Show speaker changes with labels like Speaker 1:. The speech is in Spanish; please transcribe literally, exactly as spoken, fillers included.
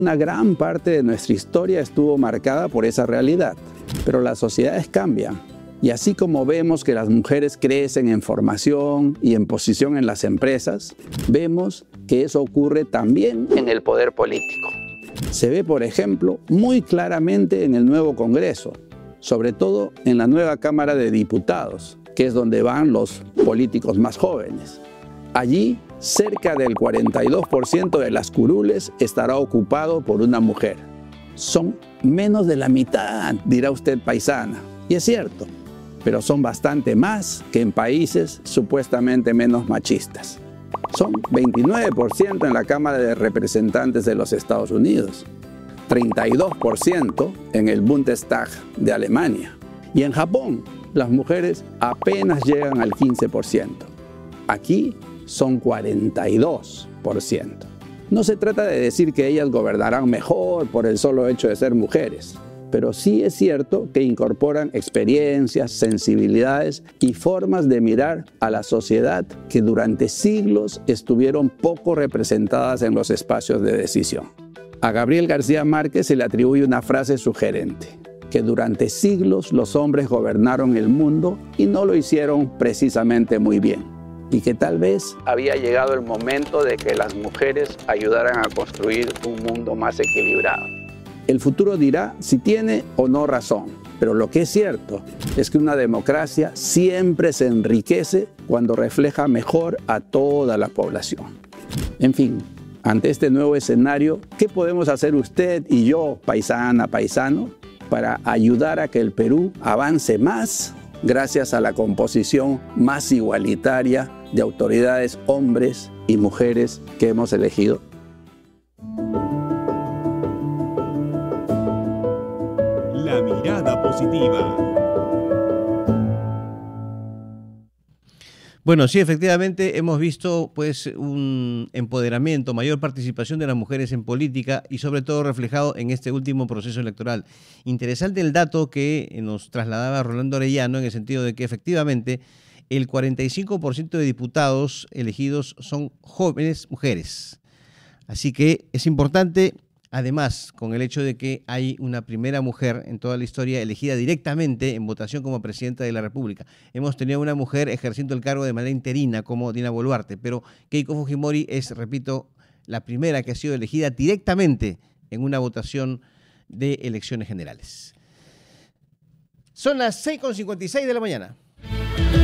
Speaker 1: Una gran parte de nuestra historia estuvo marcada por esa realidad, pero las sociedades cambian. Y así como vemos que las mujeres crecen en formación y en posición en las empresas, vemos que eso ocurre también en el poder político. Se ve, por ejemplo, muy claramente en el nuevo Congreso, sobre todo en la nueva Cámara de Diputados, que es donde van los políticos más jóvenes. Allí, cerca del cuarenta y dos por ciento de las curules estará ocupado por una mujer. Son menos de la mitad, dirá usted, paisana. Y es cierto, pero son bastante más que en países supuestamente menos machistas. Son veintinueve por ciento en la Cámara de Representantes de los Estados Unidos, treinta y dos por ciento en el Bundestag de Alemania. Y en Japón, las mujeres apenas llegan al quince por ciento. Aquí son cuarenta y dos por ciento. No se trata de decir que ellas gobernarán mejor por el solo hecho de ser mujeres, pero sí es cierto que incorporan experiencias, sensibilidades y formas de mirar a la sociedad que durante siglos estuvieron poco representadas en los espacios de decisión. A Gabriel García Márquez se le atribuye una frase sugerente, que durante siglos los hombres gobernaron el mundo y no lo hicieron precisamente muy bien, y que tal vez había llegado el momento de que las mujeres ayudaran a construir un mundo más equilibrado. El futuro dirá si tiene o no razón, pero lo que es cierto es que una democracia siempre se enriquece cuando refleja mejor a toda la población. En fin, ante este nuevo escenario, ¿qué podemos hacer usted y yo, paisana, paisano, para ayudar a que el Perú avance más gracias a la composición más igualitaria de autoridades hombres y mujeres que hemos elegido?
Speaker 2: La mirada positiva.
Speaker 3: Bueno, sí, efectivamente hemos visto pues un empoderamiento, mayor participación de las mujeres en política y sobre todo reflejado en este último proceso electoral. Interesante el dato que nos trasladaba Rolando Arellano en el sentido de que efectivamente el cuarenta y cinco por ciento de diputados elegidos son jóvenes mujeres. Así que es importante, además, con el hecho de que hay una primera mujer en toda la historia elegida directamente en votación como presidenta de la República. Hemos tenido una mujer ejerciendo el cargo de manera interina como Dina Boluarte, pero Keiko Fujimori es, repito, la primera que ha sido elegida directamente en una votación de elecciones generales. Son las seis con cincuenta y seis de la mañana.